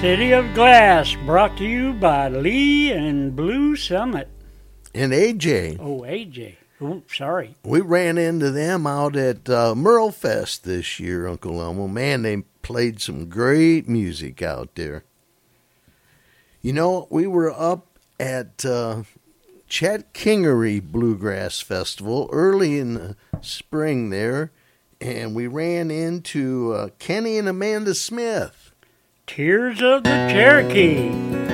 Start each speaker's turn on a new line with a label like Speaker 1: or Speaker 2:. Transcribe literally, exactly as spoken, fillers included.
Speaker 1: City of Glass, brought to you by Lee and Blue Summit.
Speaker 2: And A J.
Speaker 1: Oh, A J. Oh, sorry.
Speaker 2: We ran into them out at uh, Merle Fest this year, Uncle Elmo. Man, they played some great music out there. You know, we were up at uh, Chet Kingery Bluegrass Festival early in the spring there, and we ran into uh, Kenny and Amanda Smith.
Speaker 1: Tears of the Cherokee.